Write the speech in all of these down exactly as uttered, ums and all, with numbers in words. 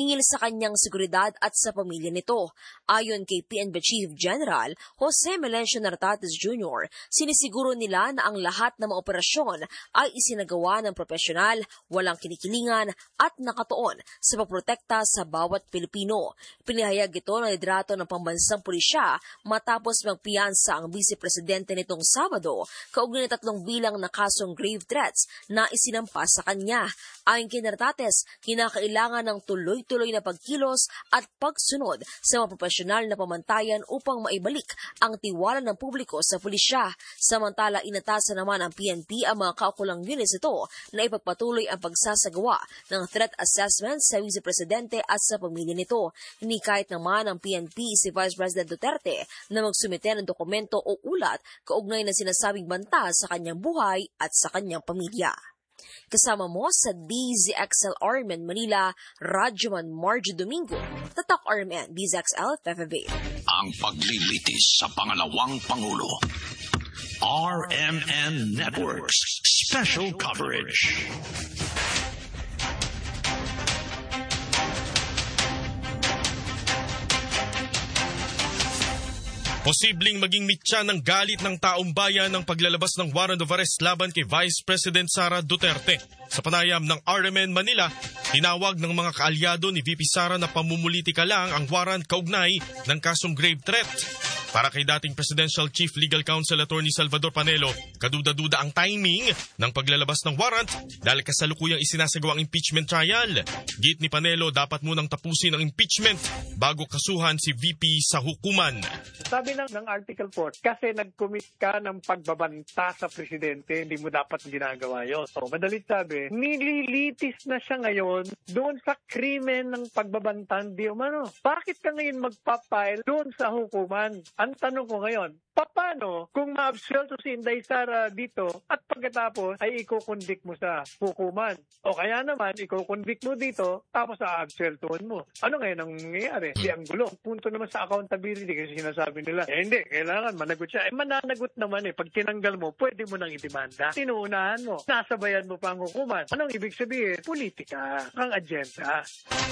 hinggil sa kanyang seguridad at sa pamilya nito. Ayon kay P N P Chief General Jose Melencio Nartates Junior, sinisiguro nila na ang lahat ng mga operasyon ay isinagawa ng propesyonal, walang kinikilingan at nakatuon sa pagprotekta sa bawat Pilipino. Pinahayag ito ng liderato ng pambansang pulisya matapos magpiyansa ang Vice Presidente nitong Sabado kaugnay ng tatlong bilang na kasong grave threats na isinampa sa kanya. Ayon kay Nartates, kinakailangan ng tuloy-tuloy na pagkilos at pagsunod sa mga profesional na pamantayan upang maibalik ang tiwala ng publiko sa pulisya. Samantala, inatasan naman ng P N P ang mga kaukulang units ito na ipagpatuloy ang pagsasagawa ng threat assessment sa Vice Presidente at sa pamilya nito. Hinikayat naman ng P N P si Vice President Duterte na magsumite ng dokumento o ulat kaugnay ng sinasabing banta sa kanyang buhay at sa kanyang pamilya. Kasama mo sa D Z X L R M N Manila, Radyoman Margie Domingo, Tatak R M N, D Z X L, F F B. Ang paglilitis sa pangalawang Pangulo. R M N Networks Special Coverage. Posibleng maging mitya ng galit ng taong bayan ng paglalabas ng warrant of arrest laban kay Vice President Sara Duterte. Sa panayam ng R M N Manila, tinawag ng mga kaalyado ni V P Sara na pamumulitika lang ang warrant kaugnay ng kasong grave threat. Para kay dating Presidential Chief Legal Counsel Attorney Salvador Panelo, kaduda-duda ang timing ng paglalabas ng warrant dahil kasalukuyang isinasagawa ang impeachment trial. Git ni Panelo, dapat munang tapusin ang impeachment bago kasuhan si V P sa hukuman. Sabi ng, ng Article four, kasi nag-commit ka ng pagbabanta sa presidente, hindi mo dapat ginagawa yun. So, madalit sabi, nililitis na siya ngayon doon sa krimen ng pagbabantan di umano. Bakit ka ngayon magpapile doon sa hukuman? Ang tanong ko ngayon, paano kung ma-absuelto si Inday Sara dito at pagkatapos ay iko-convict mo sa hukuman? O kaya naman, iko-convict mo dito tapos a-absueltoan mo. Ano ngayon ang nangyayari? Di ang gulo. Punto naman sa accountability kasi sinasabi nila, eh hindi, kailangan managot siya. Eh mananagot naman eh. Pag tinanggal mo, pwede mo nang idemanda. Tinuunahan mo. Nasabayan mo pa ang hukuman. Anong ibig sabihin? Politika. Ang agenda.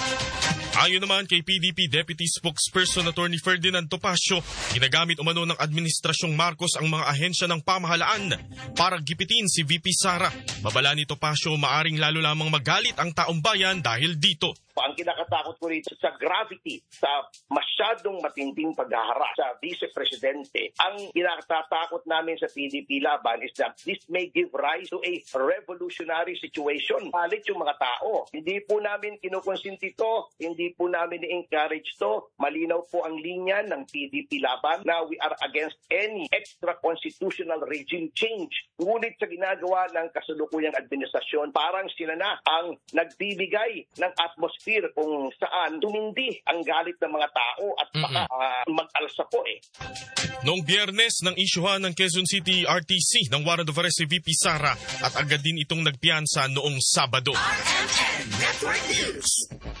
Ayon naman kay P D P Deputy Spokesperson Attorney Ferdinand Topacio, ginagamit umano ng Administrasyong Marcos ang mga ahensya ng pamahalaan para gipitin si V P Sara. Babala ni Topacio, maaring lalo lamang magalit ang taong bayan dahil dito. Ang kinakatakot ko rito sa gravity, sa masyadong matinding paghaharap sa Vice Presidente, ang kinakatakot namin sa P D P laban is that this may give rise to a revolutionary situation. Palit yung mga tao. Hindi po namin kinukonsinti to, hindi po namin i-encourage to. Malinaw po ang linya ng P D P laban na we are against any extra-constitutional regime change. Ngunit sa ginagawa ng kasalukuyang administrasyon, parang sila na ang nagbibigay ng atmosphere kung saan tumindi ang galit ng mga tao at baka uh, mag-alsa po eh. Noong Biyernes nang isyuhan ng Quezon City R T C ng warrant of arrest si V P Sara at agad din itong nagpiyansa noong Sabado. R M N Network News.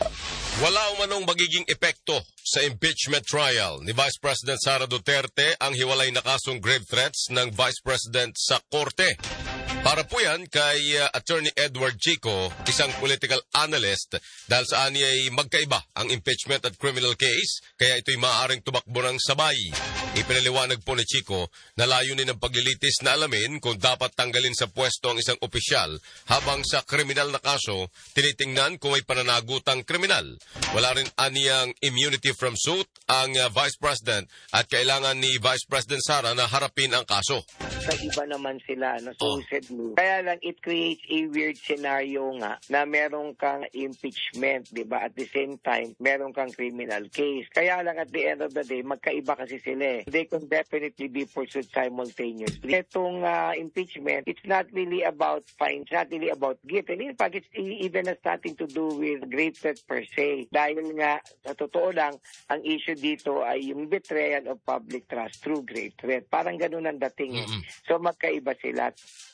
Wala umanong magiging epekto sa impeachment trial ni Vice President Sara Duterte ang hiwalay na kasong grave threats ng Vice President sa Korte. Para po yan kay uh, Attorney Edward Chico, isang political analyst, dahil saan niya ay magkaiba ang impeachment at criminal case, kaya ito'y maaaring tumakbo ng sabay. Ipinaliwanag po ni Chico na layunin ng paglilitis na alamin kung dapat tanggalin sa pwesto ang isang opisyal, habang sa kriminal na kaso, tinitingnan kung may pananagutang kriminal. Wala rin aniyang immunity from suit ang uh, Vice President at kailangan ni Vice President Sara na harapin ang kaso. Sa iba naman sila, no, supposedly. Kaya lang, it creates a weird scenario nga na meron kang impeachment, di ba? At the same time, meron kang criminal case. Kaya lang, at the end of the day, magkaiba kasi sila eh. They can definitely be pursued simultaneously. Itong uh, impeachment, it's not really about fine, it's not really about guilt. And in fact, it's even has nothing to do with grave threat per se. Dahil nga, sa totoo lang, ang issue dito ay yung betrayal of public trust through grave threat. Parang ganun ang dating eh. So magkaiba sila.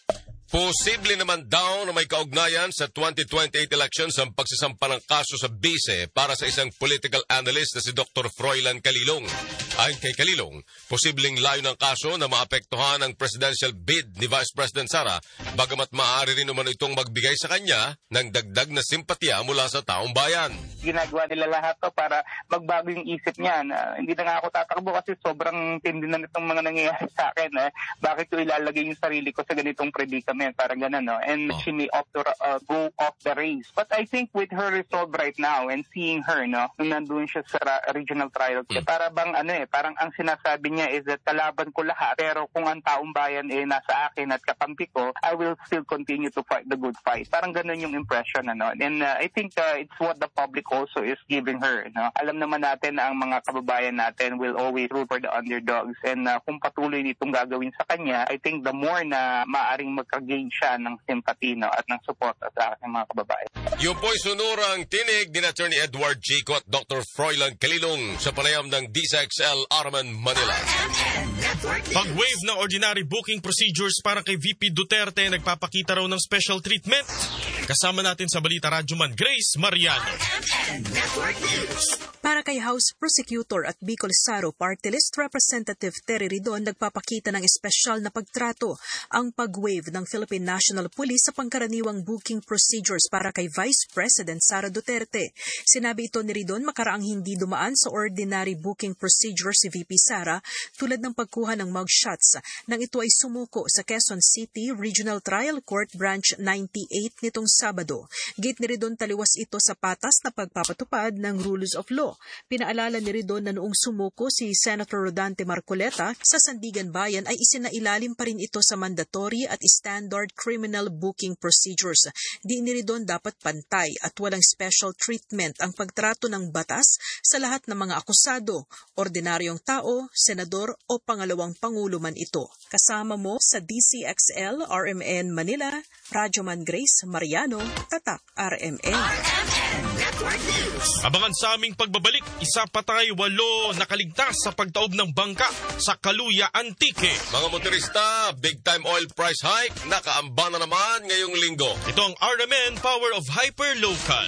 Posible naman daw na may kaugnayan sa twenty twenty-eight elections ang pagsasampa ng kaso sa bise para sa isang political analyst na si Doctor Froilan Calilong. Ayon kay Calilong, posibleng layo ng kaso na maapektuhan ang presidential bid ni Vice President Sara, bagamat maaari rin naman itong magbigay sa kanya ng dagdag na simpatya mula sa taong bayan. Ginagawa nila lahat to para magbago yung isip niya. Na, hindi na nga ako tatakbo kasi sobrang tindi na nitong mga nangyayari sa akin. Eh. Bakit ko ilalagay yung sarili ko sa ganitong predicament? Parang gano'n, no? And oh. she may opt to uh, go off the race. But I think with her resolve right now and seeing her, no, nung nandun siya sa ra- regional trials, hmm. para bang ano eh, parang ang sinasabi niya is that kalaban ko lahat, pero kung ang taong bayan eh nasa akin at kakampi ko, I will still continue to fight the good fight. Parang ganun yung impression, ano. And uh, I think uh, it's what the public also is giving her, no. Alam naman natin na ang mga kababayan natin will always root for the underdogs, and uh, kung patuloy nitong gagawin sa kanya, I think the more na maaring magka-gain siya ng sympathy, no, at ng support sa aking mga kababayan. Yung po'y sunurang tinig ni Attorney Edward Chico at Doctor Froilan Calilong sa panayam ng D S X L R M N Manila. Pag-waive ng ordinary booking procedures para kay V P Duterte, nagpapakita raw ng special treatment. Kasama natin sa Balita Radyoman, Grace Mariano. Para kay House Prosecutor at Bicol Saro Party List Representative Terry Ridon, nagpapakita ng espesyal na pagtrato ang pag-waive ng Philippine National Police sa pangkaraniwang booking procedures para kay Vice President Sara Duterte. Sinabi ito ni Ridon makaraang hindi dumaan sa ordinary booking procedure si V P Sara tulad ng pagkuha ng mugshots nang ito ay sumuko sa Quezon City Regional Trial Court Branch ninety-eight nitong Sabado. Gate ni Ridon taliwas ito sa patas na pagpapatupad ng rules of law. Pinaalala ni Ridon na noong sumuko si Senator Rodante Marcoleta sa Sandigan Bayan ay isinailalim pa rin ito sa mandatory at standard criminal booking procedures. Di ni Ridon dapat pantay at walang special treatment ang pagtrato ng batas sa lahat ng mga akusado, ordinaryong tao, senador o pangalawang pangulo man ito. Kasama mo sa D C X L R M N Manila, Radyoman Grace Mariano, Tatak R M N. Abangan sa aming pagbabalik, isa patay, walo nakaligtas sa pagtaob ng bangka sa Kaluya, Antique. Mga motorista, big time oil price hike, nakaamba na naman ngayong linggo. Ito ang R M N Power of Hyperlocal.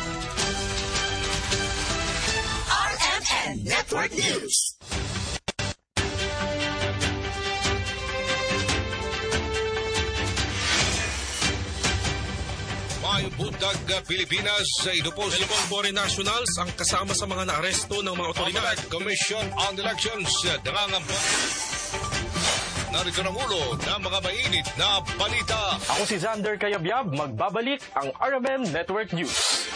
R M N Network News. May buntag Pilipinas sa ito po si Foreign Nationals ang kasama sa mga naaresto ng mga otoridad. Commission on Elections nangangamba. Narito ang ulo ng mga mainit na balita. Ako si Xander Kayabyab, magbabalik ang R M N Network News.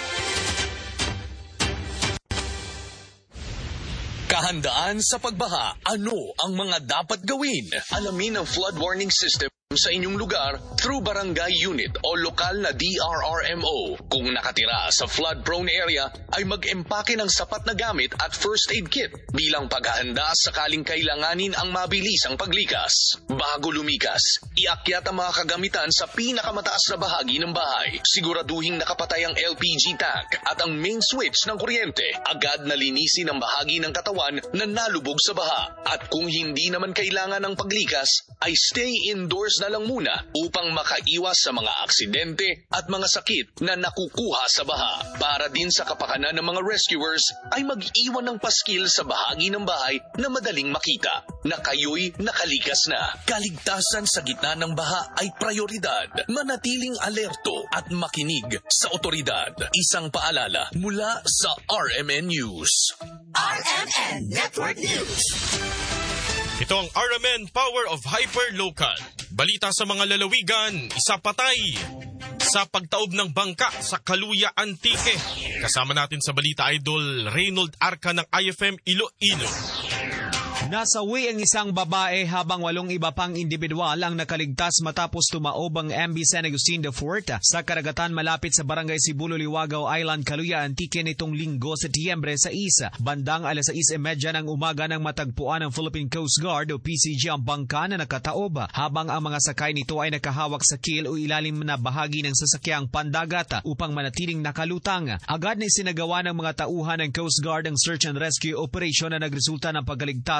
Kahandaan sa pagbaha, ano ang mga dapat gawin? Alamin ang flood warning system sa inyong lugar through barangay unit o lokal na D R R M O. Kung nakatira sa flood-prone area, ay mag-empake ng sapat na gamit at first aid kit bilang paghahanda sakaling kailanganin ang mabilisang paglikas. Bago lumikas, iakyat ang mga kagamitan sa pinakamataas na bahagi ng bahay. Siguraduhing nakapatay ang L P G tank at ang main switch ng kuryente. Agad na linisin ang bahagi ng katawan na nalubog sa baha. At kung hindi naman kailangan ng paglikas, ay stay indoors na lang muna upang makaiwas sa mga aksidente at mga sakit na nakukuha sa baha. Para din sa kapakanan ng mga rescuers ay mag-iwan ng paskil sa bahagi ng bahay na madaling makita na kayo'y nakalikas na. Kaligtasan sa gitna ng baha ay prioridad. Manatiling alerto at makinig sa otoridad. Isang paalala mula sa R M N News. R M N Network News. Ito ang R M N Power of Hyperlocal. Balita sa mga lalawigan, isa patay sa pagtaob ng bangka sa Kaluya, Antique. Kasama natin sa Balita Idol, Reynold Arca ng I F M Iloilo. Nasawi ang isang babae habang walong iba pang individual ang nakaligtas matapos tumaob ang M V San Agustin de Fort sa karagatan malapit sa barangay Sibulo, Liwagaw Island, Kaluya, Antique nitong linggo sa Disyembre sais. Bandang alas sais e medya ng umaga nang matagpuan ng Philippine Coast Guard o P C G ang bangka na nakataob habang ang mga sakay nito ay nakahawak sa keel o ilalim na bahagi ng sasakyang pandagat upang manatiling nakalutang. Agad na isinagawa ng mga tauhan ng Coast Guard ang search and rescue operation na nagresulta ng pagkaligtas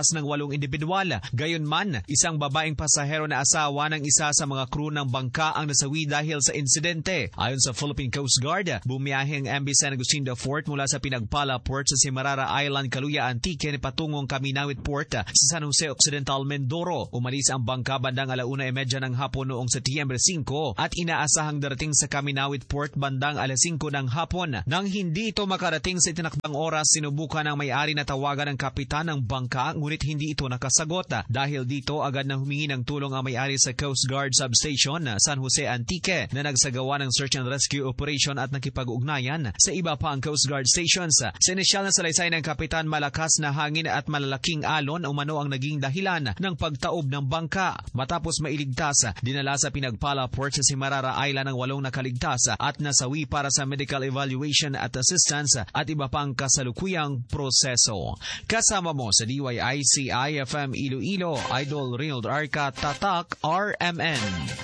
nilipas ng walong individual. Gayunman, isang babaeng pasahero na asawa ng isa sa mga crew ng bangka ang nasawi dahil sa insidente. Ayon sa Philippine Coast Guard, bumiyaheng M V San Agustin de Fort mula sa Pinagpala Port sa Semirara Island, Caluya, Antique patungong Kaminawit Port sa San Jose Occidental, Mindoro. Umalis ang bangka bandang alauna e medya ng hapon noong Setyembre singko at inaasahang darating sa Kaminawit Port bandang alas singko ng hapon. Nang hindi ito makarating sa itinakdang oras, sinubukan ng may-ari na tawagan ng kapitan ng bangka ngunit hindi ito nakasagot. Dahil dito, agad na humingi ng tulong ang may-ari sa Coast Guard Substation San Jose Antique na nagsagawa ng search and rescue operation at nakipag-ugnayan sa iba pa ang Coast Guard stations. Sa inisyal na salaysay ng kapitan, malakas na hangin at malalaking alon umano ang naging dahilan ng pagtaob ng bangka. Matapos mailigtas, dinala sa Pinagpala Port sa Semirara Island ang walong nakaligtas at nasawi para sa medical evaluation at assistance at iba pang kasalukuyang proseso. Kasama mo sa D Y I C I F M Iloilo, Idol Rinald Arca, Tatak, R M N.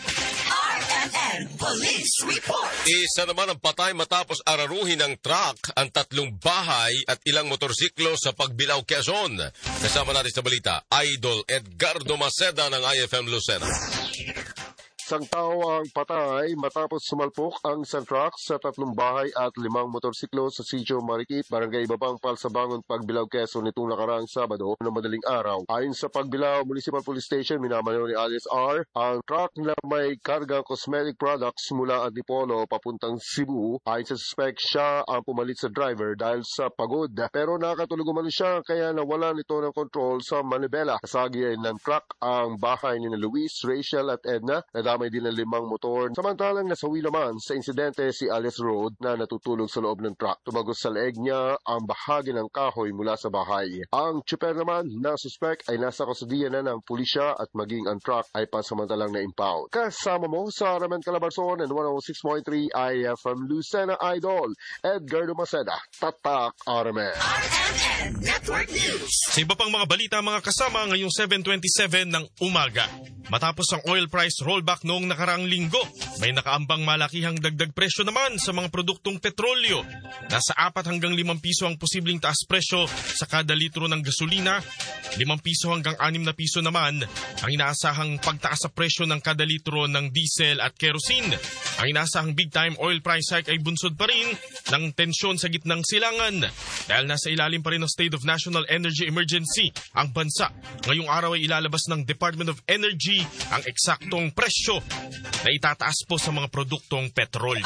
R M N Police Report. Isa naman ang patay matapos araruhin ng truck ang tatlong bahay at ilang motorsiklo sa Pagbilao, Quezon. Kasama natin sa balita, Idol Edgardo Maceda ng I F M Lucena. Isang tao ang patay matapos sumalpok ang isang truck sa tatlong bahay at limang motorsiklo sa Sitio Marikit, Barangay Babang, Palsabangon, Pagbilao, Quezon nitong nakaraang Sabado na madaling araw. Ayon sa Pagbilao Municipal Police Station, minamaneho ni alias R ang truck na may kargang cosmetic products mula Antipolo papuntang Cebu. Ayon sa suspect, siya ang pumalit sa driver dahil sa pagod. Pero nakatulog umano siya kaya nawala nito ng control sa manibela. Kasagi ng truck ang bahay ni Luis, Rachel at Edna na may din ng limang motor. Samantalang nasawi naman sa insidente si Alice Road na natutulog sa loob ng truck. Tumagos sa leeg niya ang bahagi ng kahoy mula sa bahay. Ang tsuper naman na suspect ay nasa kustodiya na ng pulisya at maging ang truck ay pansamantalang na-impound. Kasama mo sa Ramen Calabarzon and one oh six point three I F M Lucena, Idol Edgardo Maceda, Tatak, R M N. R M N Network News. Sa iba pang mga balita, mga kasama, ngayong seven twenty-seven ng umaga, matapos ang oil price rollback noong nakaraang linggo, may nakaambang malakihang dagdag presyo naman sa mga produktong petrolyo. Nasa apat hanggang limang piso ang posibleng taas presyo sa kada litro ng gasolina, limang piso hanggang anim na piso naman ang inaasahang pagtaas sa presyo ng kada litro ng diesel at kerosene. Ang inaasahang big-time oil price hike ay bunsod pa rin ng tensyon sa gitnang silangan. Dahil nasa ilalim pa rin ng State of National Energy Emergency ang bansa, ngayong araw ay ilalabas ng Department of Energy ang eksaktong presyo na itataas po sa mga produktong petrolyo.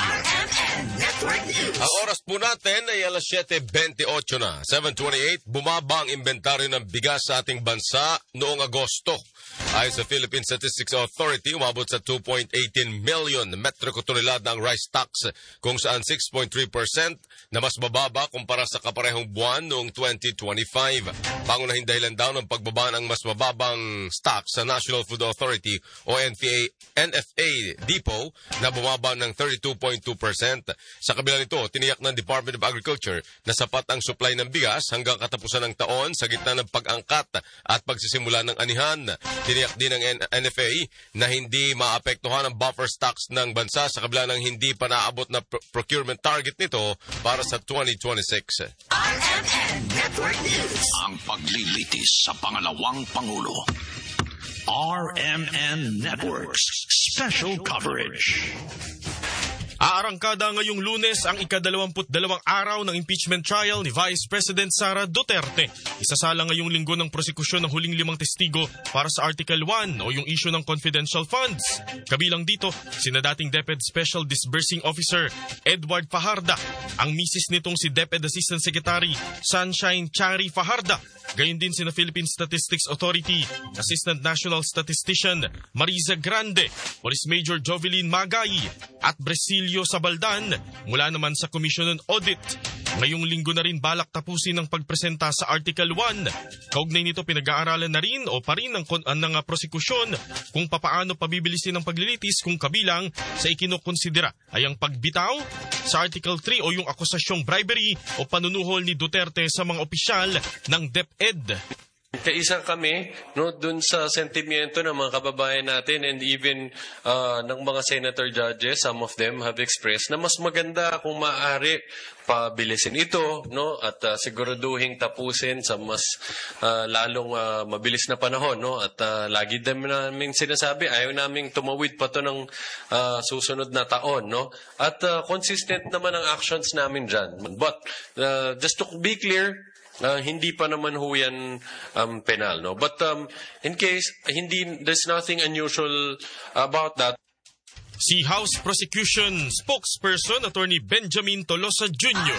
Ang oras po natin ay alas seven twenty-eight na. seven twenty-eight, bumaba ang inventaryo ng bigas sa ating bansa noong Agosto. Ayon sa Philippine Statistics Authority, umabot sa two point one eight million metriko tonelada ang rice stocks, kung saan six point three percent na mas mababa kumpara sa kaparehong buwan noong twenty twenty-five. Pangunahing dahilan daw ng pagbaba ng mas mababang stocks sa National Food Authority o N F A Depot na bumaba ng thirty-two point two percent. Sa kabila nito, tiniyak ng Department of Agriculture na sapat ang supply ng bigas hanggang katapusan ng taon sa gitna ng pag-angkat at pagsisimula ng anihan. Tiniyak din ng N F A na hindi maapektuhan ang buffer stocks ng bansa sa kabila ng hindi pa naabot na pro- procurement target nito para sa twenty twenty-six. R M N Network News. Ang paglilitis sa pangalawang Pangulo. R M N Networks Special Coverage. Aarangkada ngayong Lunes ang ikadalawamput dalawang araw ng impeachment trial ni Vice President Sara Duterte. Isasala ngayong linggo ng prosekusyon ng huling limang testigo para sa Article one o yung issue ng confidential funds. Kabilang dito, sina dating DepEd Special Disbursing Officer Edward Fajarda, ang misis nitong si DepEd Assistant Secretary Sunshine Chari Fajarda, gayon din sina Philippine Statistics Authority Assistant National Statistician Mariza Grande, Police Major Jovelyn Magay at Bresilio Sabaldan mula naman sa Commission on Audit. Ngayong linggo na rin balak tapusin ang pagpresenta sa Article one. Kaugnay nito, pinag-aaralan na rin o pa rin ng, ng prosekusyon kung papaano pabibilisin ang paglilitis kung kabilang sa ikinukonsidera ay ang pagbitaw sa Article three o yung akusasyong bribery o panunuhol ni Duterte sa mga opisyal ng DepEd. kaisa kami no dun sa sentimiento ng mga kababayan natin, and even uh, ng mga senator judges, some of them have expressed na mas maganda kung maaari pabilisin ito, no, at uh, siguraduhin tapusin sa mas uh, lalong uh, mabilis na panahon, no, at uh, lagi din namin sinasabi, ayaw naming tumawid pa to ng uh, susunod na taon, no, at uh, consistent naman ang actions namin dyan. But uh, just to be clear, Uh, hindi pa naman ho yan um, penal, no? But um, in case, hindi, there's nothing unusual about that. Si House Prosecution Spokesperson Attorney Benjamin Tolosa Junior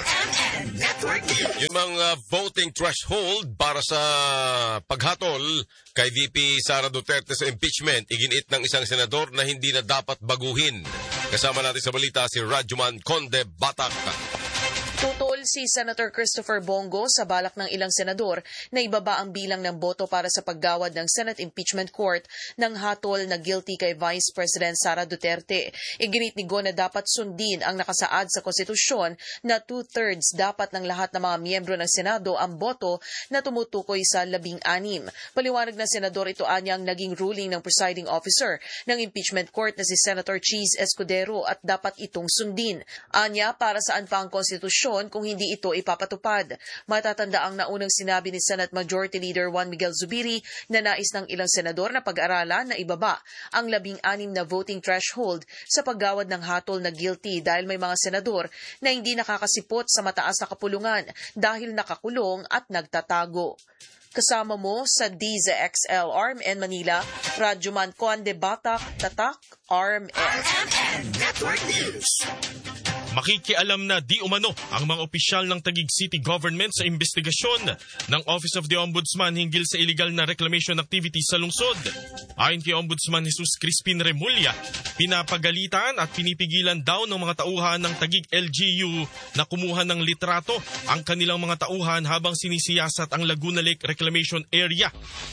Yung mga voting threshold para sa paghatol kay V P Sara Duterte sa impeachment, iginit ng isang senador na hindi na dapat baguhin. Kasama natin sa balita si Rajuman Conde Batak. Tutol si Senator Christopher Bongo sa balak ng ilang senador na ibaba ang bilang ng boto para sa paggawad ng Senate Impeachment Court ng hatol na guilty kay Vice President Sara Duterte. Iginit ni Go na dapat sundin ang nakasaad sa konstitusyon na two-thirds dapat ng lahat ng mga miyembro ng Senado ang boto na tumutukoy sa labing-anim. Paliwanag ng senador, ito anyang naging ruling ng presiding officer ng Impeachment Court na si Senator Cheese Escudero at dapat itong sundin. Anya, para saan pa ang konstitusyon kung hindi ito ipapatupad? Matatanda ang naunang sinabi ni Senate Majority Leader Juan Miguel Zubiri na nais ng ilang senador na pag-aralan na ibaba ang labing-anim na voting threshold sa paggawad ng hatol na guilty dahil may mga senador na hindi nakakasipot sa mataas na kapulungan dahil nakakulong at nagtatago. Kasama mo sa D Z X L A R M N Manila, Rajuman Conde Batak, Tatak, A R M N Network News. Makikialam na di umano ang mga opisyal ng Taguig City Government sa investigasyon ng Office of the Ombudsman hinggil sa illegal na reclamation activities sa lungsod. Ayon kay Ombudsman Jesus Crispin Remulla, pinapagalitan at pinipigilan daw ng mga tauhan ng Taguig L G U na kumuha ng litrato ang kanilang mga tauhan habang sinisiyasat ang Laguna Lake Reclamation Area.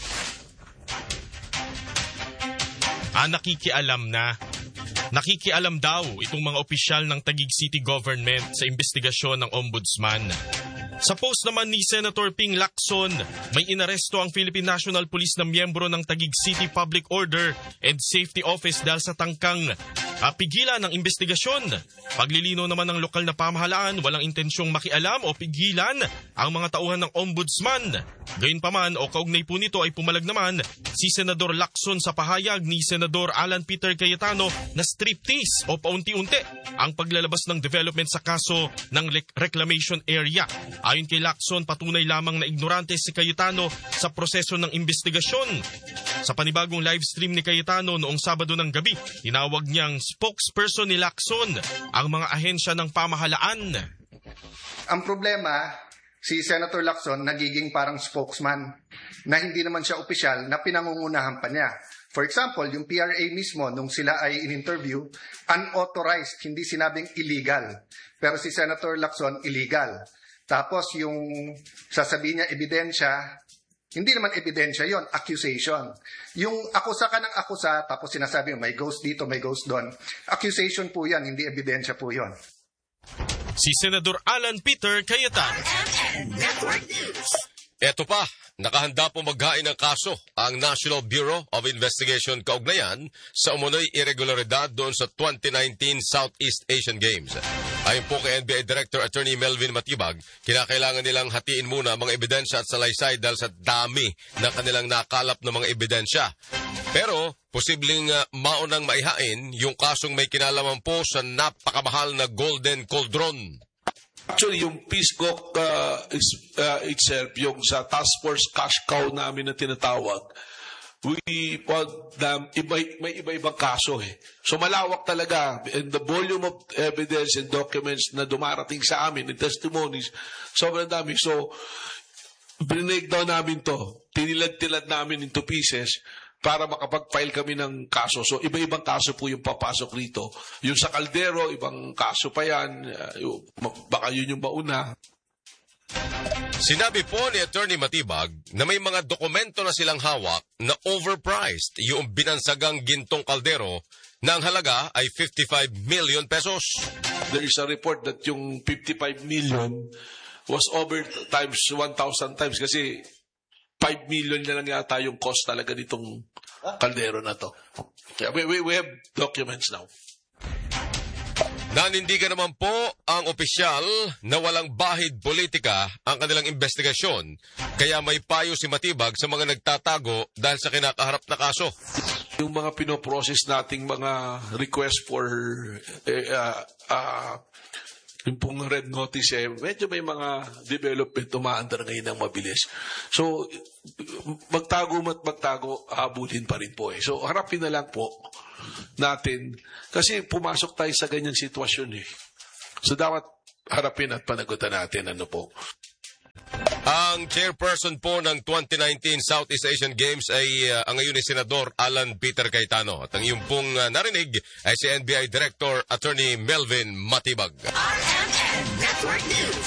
Ah, nakikialam na. Nakikialam daw itong mga opisyal ng Taguig City Government sa investigasyon ng Ombudsman. Sa post naman ni Senator Ping Lacson, may inaresto ang Philippine National Police na miyembro ng Taguig City Public Order and Safety Office dahil sa tangkang uh, pigilan ng investigasyon. Paglilino naman ng lokal na pamahalaan, walang intensyong makialam o pigilan ang mga tauhan ng Ombudsman. Gayunpaman o kaugnay po nito ay pumalag naman si Senador Lacson sa pahayag ni Senador Alan Peter Cayetano na striptease o paunti-unti ang paglalabas ng development sa kaso ng reclamation area. Ayon kay Lacson, patunay lamang na ignorante si Cayetano sa proseso ng investigasyon. Sa panibagong live stream ni Cayetano noong Sabado ng gabi, tinawag niyang spokesperson ni Lacson ang mga ahensya ng pamahalaan. Ang problema, si Senator Lacson nagiging parang spokesman na hindi naman siya opisyal na pinangungunahan pa niya. For example, yung P R A mismo, nung sila ay in-interview, unauthorized, hindi sinabing illegal. Pero si Senator Lacson, illegal. Tapos yung sasabihin niya ebidensya, hindi naman ebidensya yon, accusation. Yung akusa ka ng akusa, tapos sinasabi may ghost dito, may ghost doon. Accusation po yan, hindi ebidensya po yon. Si Senador Alan Peter Cayetano. Eto pa, nakahanda po maghain ng kaso ang National Bureau of Investigation kaugnayan sa umunoy irregularidad doon sa twenty nineteen Southeast Asian Games. Ayon po kay N B I Director Attorney Melvin Matibag, kinakailangan nilang hatiin muna mga ebidensya at salaysay dahil sa dami na kanilang nakalap ng mga ebidensya. Pero, posibleng uh, maunang maihain yung kasong may kinalaman po sa napakamahal na Golden Cauldron. Actually, yung PISGOC uh, is, uh, itself, yung sa task force cash cow namin na tinatawag, we found na iba, may iba-ibang kaso eh. So malawak talaga. And the volume of evidence and documents na dumarating sa amin, and testimonies, sobrang dami. So, breakdown namin to. Tinilad-tilad namin into pieces para makapag-file kami ng kaso. So, iba-ibang kaso po yung papasok rito. Yung sa Caldero, ibang kaso pa yan. Uh, baka yun yung mauna. Sinabi po ni Attorney Matibag na may mga dokumento na silang hawak na overpriced yung binansagang gintong kaldero na ang halaga ay fifty-five million pesos. There is a report that yung fifty-five million was over times one thousand times kasi five million na lang yata yung cost talaga nitong kaldero na to. Yeah, we, we, we have documents now. Nanindigan naman po ang opisyal na walang bahid politika ang kanilang investigasyon, kaya may payo si Matibag sa mga nagtatago dahil sa kinakaharap na kaso. Yung mga pinoprocess nating mga request for eh, uh, uh, yung pong red notice, eh, medyo may mga development umaandar ngayon ng mabilis. So, magtago mat magtago, habulin pa rin po eh. So, harapin na lang po natin kasi pumasok tayo sa ganyang sitwasyon eh. So, dapat harapin at panagutan natin ano po. Ang chairperson po ng twenty nineteen Southeast Asian Games ay uh, ang ngayon ni Senador Alan Peter Cayetano. At ang iyong pong uh, narinig ay si N B I Director Attorney Melvin Matibag. R M N Network News.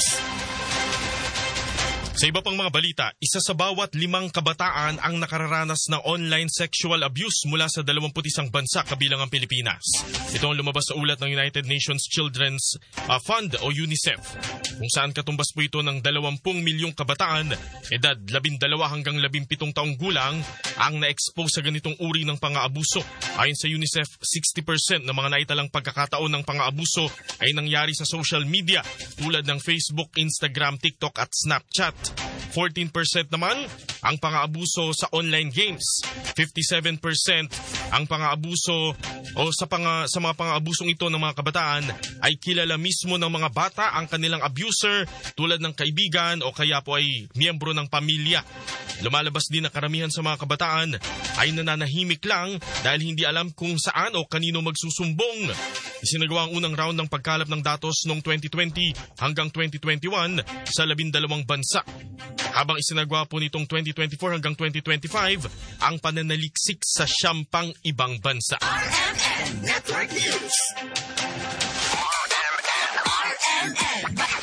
Sa iba pang mga balita, isa sa bawat limang kabataan ang nakararanas ng online sexual abuse mula sa dalawampu't isang bansa kabilang ang Pilipinas. Ito ang lumabas sa ulat ng United Nations Children's uh, Fund o UNICEF, kung saan katumbas po ito ng dalawampung milyong kabataan, edad labindalawa hanggang labimpitong taong gulang, ang na-expose sa ganitong uri ng pang-aabuso. Ayon sa UNICEF, sixty percent ng mga naitalang pagkakataon ng pang-aabuso ay nangyari sa social media tulad ng Facebook, Instagram, TikTok at Snapchat. fourteen percent naman ang pang-aabuso sa online games. fifty-seven percent ang pang-aabuso o sa, pang, sa mga pang-aabusong ito ng mga kabataan ay kilala mismo ng mga bata ang kanilang abuser tulad ng kaibigan o kaya po ay miyembro ng pamilya. Lumalabas din na karamihan sa mga kabataan ay nananahimik lang dahil hindi alam kung saan o kanino magsusumbong. Isinagawa ang unang round ng pagkalap ng datos noong twenty twenty hanggang twenty twenty-one sa labindalawang bansa. Habang isinagawa po nitong twenty twenty-four hanggang twenty twenty-five ang pananaliksik sa siyam-pang ibang bansa. R M N Network News. R M N. R M N.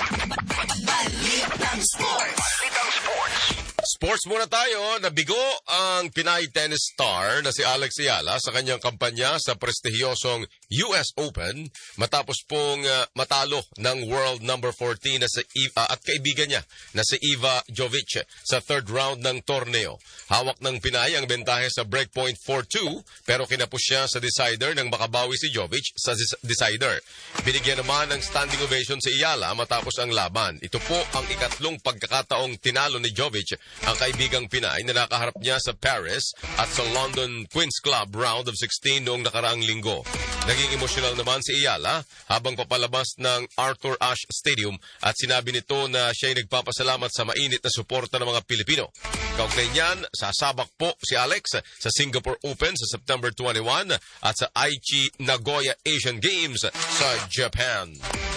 Balitang Sports. Balitang Sports. Sports muna tayo. Nabigo ang Pinay tennis star na si Alex Ayala sa kanyang kampanya sa prestihiyosong U S Open matapos pong uh, matalo ng world number fourteen na si Eva, uh, at kaibigan niya na si Eva Jovic sa third round ng torneo. Hawak ng Pinay ang bentahe sa breakpoint four two pero kinapos siya sa decider nang makabawi si Jovic sa decider. Binigyan naman ng standing ovation si Ayala matapos ang laban. Ito po ang ikatlong pagkakataong tinalo ni Jovic ang kaibigang Pinay na nakaharap niya sa Paris at sa London Queen's Club round of sixteen noong nakaraang linggo. Naging emosyonal naman si Ayala habang papalabas ng Arthur Ashe Stadium at sinabi nito na siya ay nagpapasalamat sa mainit na suporta ng mga Pilipino. Kaugnay niyan, sasabak po si Alex sa Singapore Open sa September twenty-first at sa Aichi Nagoya Asian Games sa Japan.